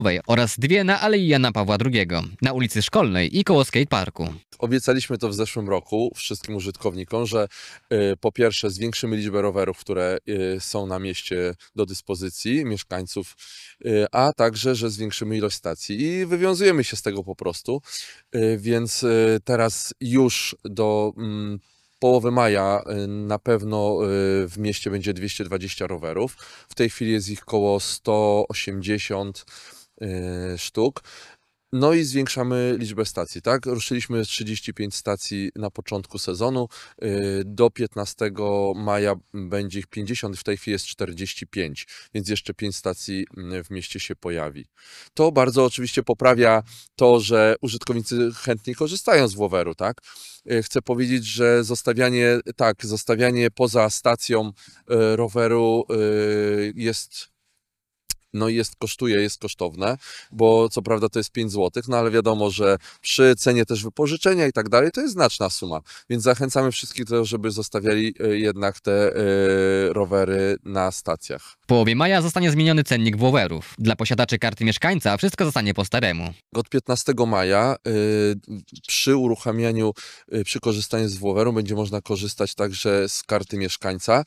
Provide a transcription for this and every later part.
oraz 2 na Alei Jana Pawła II, na ulicy Szkolnej i koło skateparku. Obiecaliśmy to w zeszłym roku wszystkim użytkownikom, że po pierwsze zwiększymy liczbę rowerów, które są na mieście do dyspozycji mieszkańców, a także, że zwiększymy ilość stacji i wywiązujemy się z tego po prostu, więc teraz już do połowy maja na pewno w mieście będzie 220 rowerów. W tej chwili jest ich około 180 sztuk. No i zwiększamy liczbę stacji, tak? Ruszyliśmy 35 stacji na początku sezonu. Do 15 maja będzie ich 50, w tej chwili jest 45, więc jeszcze 5 stacji w mieście się pojawi. To bardzo oczywiście poprawia to, że użytkownicy chętniej korzystają z Woweru, tak? Chcę powiedzieć, że zostawianie poza stacją roweru jest kosztowne, bo co prawda to jest 5 zł, no ale wiadomo, że przy cenie też wypożyczenia i tak dalej, to jest znaczna suma, więc zachęcamy wszystkich do tego, żeby zostawiali jednak te rowery na stacjach. W połowie maja zostanie zmieniony cennik Wowerów. Dla posiadaczy karty mieszkańca wszystko zostanie po staremu. Od 15 maja przy uruchamianiu, przy korzystaniu z Woweru będzie można korzystać także z karty mieszkańca.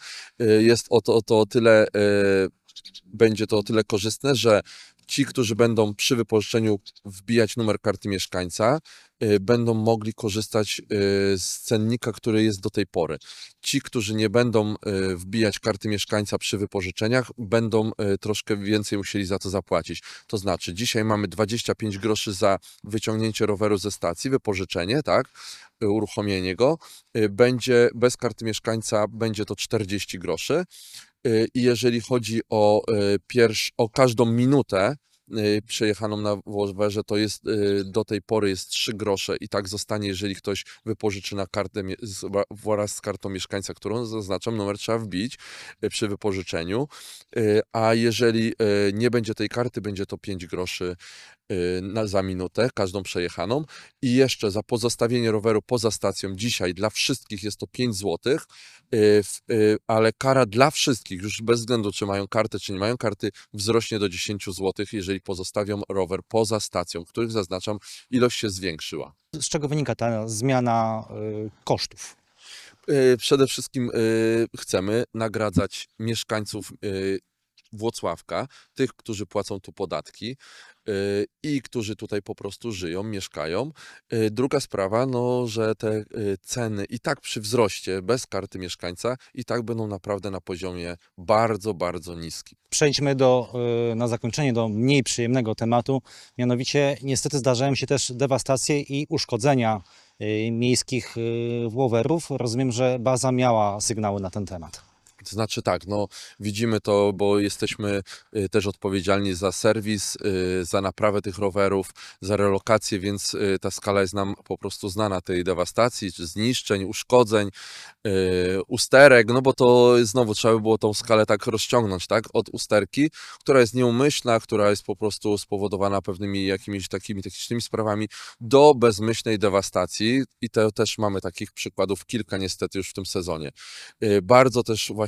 Będzie to o tyle korzystne, że ci, którzy będą przy wypożyczeniu wbijać numer karty mieszkańca, będą mogli korzystać z cennika, który jest do tej pory. Ci, którzy nie będą wbijać karty mieszkańca przy wypożyczeniach, będą troszkę więcej musieli za to zapłacić. To znaczy, dzisiaj mamy 25 groszy za wyciągnięcie roweru ze stacji, wypożyczenie, tak, uruchomienie go. Będzie bez karty mieszkańca będzie to 40 groszy. I jeżeli chodzi o każdą minutę przejechaną na Wowerze, to jest do tej pory jest 3 grosze i tak zostanie, jeżeli ktoś wypożyczy na kartę wraz z kartą mieszkańca, którą zaznaczam, numer trzeba wbić przy wypożyczeniu, a jeżeli nie będzie tej karty, będzie to 5 groszy za minutę, każdą przejechaną. I jeszcze za pozostawienie roweru poza stacją dzisiaj dla wszystkich jest to 5 zł, ale kara dla wszystkich, już bez względu czy mają kartę, czy nie mają karty, wzrośnie do 10 zł, jeżeli pozostawią rower poza stacją, których zaznaczam, ilość się zwiększyła. Z czego wynika ta zmiana kosztów? Przede wszystkim chcemy nagradzać mieszkańców Włocławka, tych, którzy płacą tu podatki i którzy tutaj po prostu żyją, mieszkają. Druga sprawa, no, że te ceny i tak przy wzroście bez karty mieszkańca i tak będą naprawdę na poziomie bardzo, bardzo niskim. Przejdźmy na zakończenie do mniej przyjemnego tematu, mianowicie niestety zdarzają się też dewastacje i uszkodzenia miejskich Wowerów. Rozumiem, że baza miała sygnały na ten temat. To znaczy tak, no widzimy to, bo jesteśmy też odpowiedzialni za serwis, za naprawę tych rowerów, za relokację, więc ta skala jest nam po prostu znana tej dewastacji, czy zniszczeń, uszkodzeń, usterek, no bo to znowu trzeba by było tą skalę tak rozciągnąć, tak, od usterki, która jest nieumyślna, która jest po prostu spowodowana pewnymi jakimiś takimi technicznymi sprawami, do bezmyślnej dewastacji i to też mamy takich przykładów kilka niestety już w tym sezonie. Bardzo też właśnie